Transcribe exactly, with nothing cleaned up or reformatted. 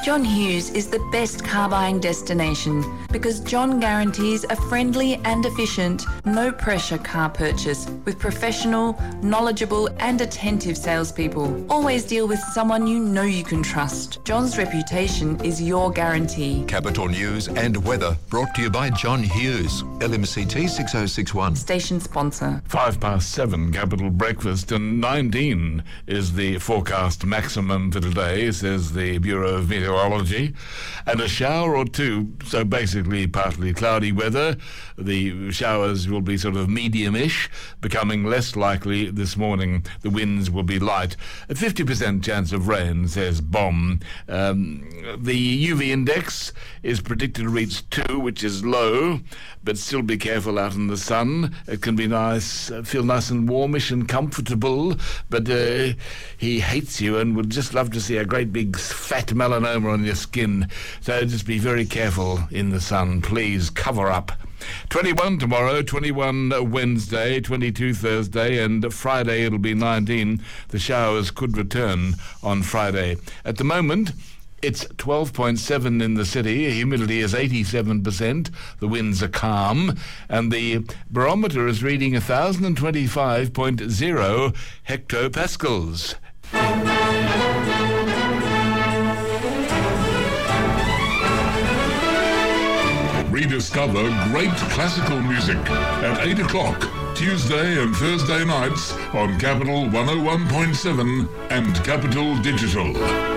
John Hughes is the best car buying destination because John guarantees a friendly and efficient, no-pressure car purchase with professional, knowledgeable and attentive salespeople. Always deal with someone you know you can trust. John's reputation is your guarantee. Capital News and weather brought to you by John Hughes, L M C T six oh six one. Station sponsor. Five past seven, Capital Breakfast, and nineteen is the forecast maximum for today, says the Bureau of Meteorology. And a shower or two, so basically partly cloudy weather. The showers will be sort of medium-ish, becoming less likely this morning. The winds will be light. A fifty percent chance of rain, says BOM. Um, the U V index is predicted to reach two, which is low, but still be careful out in the sun. It can be nice, feel nice and warmish and comfortable, but uh, he hates you and would just love to see a great big fat melanoma on your skin. So just be very careful in the sun. Please cover up. twenty-one tomorrow, twenty-one Wednesday, twenty-two Thursday, and Friday it'll be nineteen. The showers could return on Friday. At the moment, it's twelve point seven in the city. Humidity is eighty-seven percent. The winds are calm. And the barometer is reading one thousand twenty-five point zero hectopascals. Rediscover great classical music at eight o'clock, Tuesday and Thursday nights on Capital one oh one point seven and Capital Digital.